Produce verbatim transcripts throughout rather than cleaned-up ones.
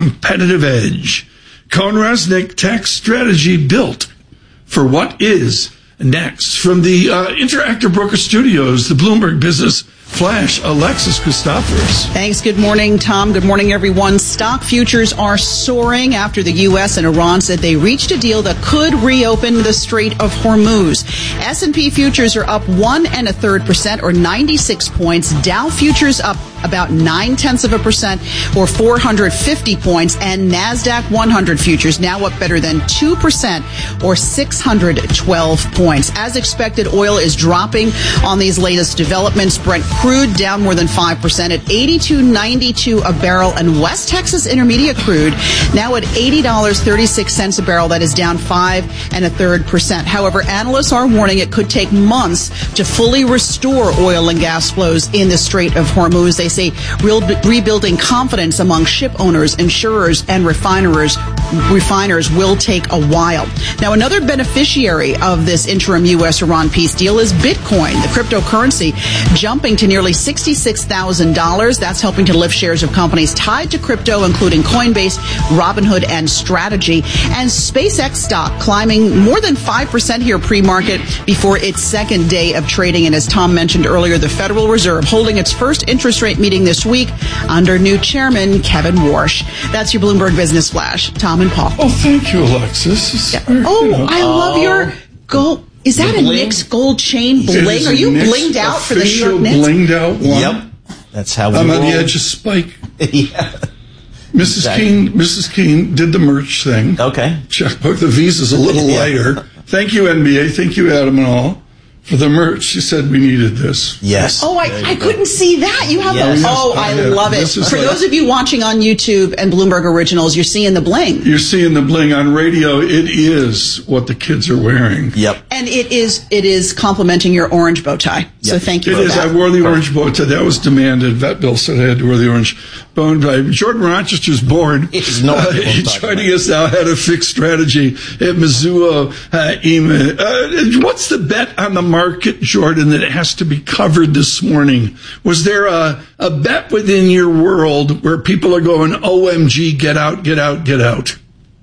competitive edge. Cohn-Resnick tax strategy built for what is next. From the uh, Interactive Broker Studios, the Bloomberg Business Flash, Alexis Christoforous. Thanks. Good morning, Tom. Good morning, everyone. Stock futures are soaring after the U S and Iran said they reached a deal that could reopen the Strait of Hormuz. S and P futures are up one and a third percent, or ninety-six points. Dow futures up about nine tenths of a percent, or four hundred fifty points, and NASDAQ one hundred futures now up better than two percent, or six hundred twelve points. As expected, oil is dropping on these latest developments. Brent crude down more than five percent at eighty-two ninety-two a barrel, and West Texas Intermediate crude now at eighty dollars and thirty-six cents a barrel. That is down five and a third percent. However, analysts are warning it could take months to fully restore oil and gas flows in the Strait of Hormuz. They say real, rebuilding confidence among ship owners, insurers, and refiners refiners will take a while. Now, another beneficiary of this interim U S Iran peace deal is Bitcoin, the cryptocurrency, jumping to nearly sixty-six thousand dollars. That's helping to lift shares of companies tied to crypto, including Coinbase, Robinhood, and Strategy. And SpaceX stock climbing more than five percent here pre-market before its second day of trading. And as Tom mentioned earlier, the Federal Reserve holding its first interest rate meeting this week under new chairman Kevin Warsh. That's your Bloomberg Business Flash. Tom and Paul. Oh, thank you, Alexis. Yeah. Oh, you know. I love oh. your gold. Is that a Knicks gold chain bling? Are you Knicks blinged out for the New York Knicks? Blinged out one. Yep. That's how we I'm roll. on the edge of Spike. Yeah. Missus Exactly. Keene, Missus Keene did the merch thing. Okay. Checkbook. The Visa's a little Yeah. lighter. Thank you, N B A. Thank you, Adam and all, for the merch. She said we needed this. Yes. Oh, I, I couldn't see that. You have Yes. the, oh, I Yeah. love it. This is For like- those of you watching on YouTube and Bloomberg Originals, you're seeing the bling. You're seeing the bling on radio. It is what the kids are wearing. Yep. And it is it is complimenting your orange bow tie. So Yep. thank you It for is. that. I wore the orange bow tie. That was demanded. Vet Bill said I had to wear the orange bow tie. Jordan Rochester's born. It's no uh, idea what I'm talking joining about. us now, had a fixed strategy at Mizuho. Uh, Ema. Uh, what's the bet on the market, Jordan, that it has to be covered this morning? Was there a, a bet within your world where people are going, O M G, get out, get out, get out?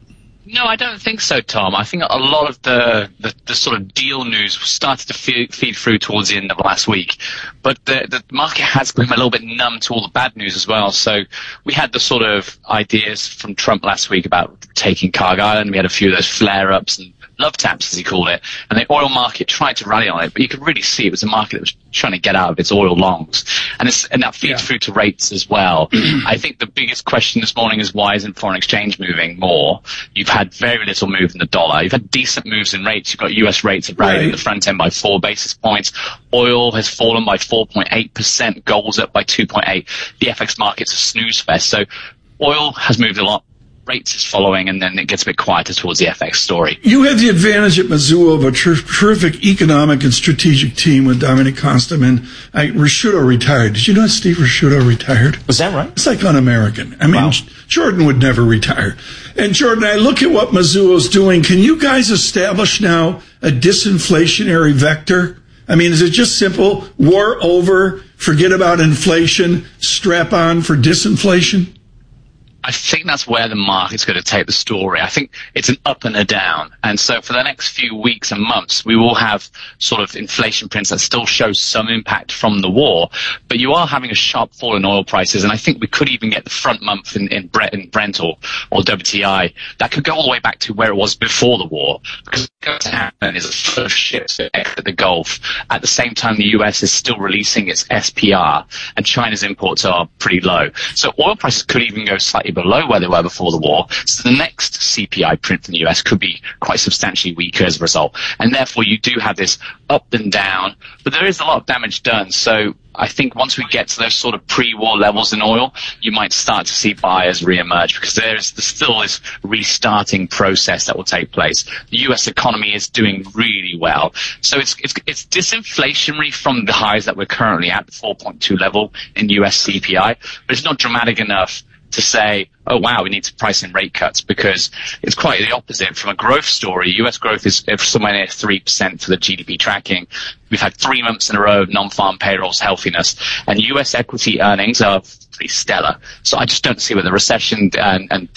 No, I don't think so, Tom. I think a lot of the, the, the sort of deal news started to feed, feed through towards the end of last week. But the, the market has become a little bit numb to all the bad news as well. So we had the sort of ideas from Trump last week about taking Carg Island. We had a few of those flare-ups and love taps, as he called it. And the oil market tried to rally on it, but you could really see it was a market that was trying to get out of its oil longs. And, it's, and that feeds Yeah. through to rates as well. I think the biggest question this morning is why isn't foreign exchange moving more? You've had very little move in the dollar. You've had decent moves in rates. You've got U S rates have rallied Right. at the front end by four basis points. Oil has fallen by four point eight percent. Gold's up by two point eight. The F X market's a snooze fest. So oil has moved a lot. Rates is following, and then it gets a bit quieter towards the F X story. You had the advantage at Mizuho of a ter- terrific economic and strategic team with Dominic Constable. I, Rashudo retired. Did you know that Steve Rashudo retired? Was that right? It's like un-American. I mean, Wow. Jordan would never retire. And Jordan, I look at what Mizuho's doing. Can you guys establish now a disinflationary vector? I mean, is it just simple? War over, forget about inflation, strap on for disinflation? I think that's where the market's going to take the story. I think it's an up and a down. And so for the next few weeks and months, we will have sort of inflation prints that still show some impact from the war. But you are having a sharp fall in oil prices. And I think we could even get the front month in, in, Brent, in Brent or, or W T I. That could go all the way back to where it was before the war. Because what's going to happen is a flood of ships that exit the Gulf. At the same time, the U S is still releasing its S P R. And China's imports are pretty low. So oil prices could even go slightly below where they were before the war. So the next C P I print from the U S could be quite substantially weaker as a result. And therefore you do have this up and down, but there is a lot of damage done. So I think once we get to those sort of pre-war levels in oil, you might start to see buyers re-emerge because there is still this restarting process that will take place. The U S economy is doing really well. So it's, it's, it's disinflationary from the highs that we're currently at, the four point two level in U S C P I, but it's not dramatic enough to say, oh, wow, we need to price in rate cuts, because it's quite the opposite. From a growth story, U S growth is somewhere near three percent for the G D P tracking. We've had three months in a row of non-farm payrolls healthiness, and U S equity earnings are pretty stellar. So I just don't see where the recession and, and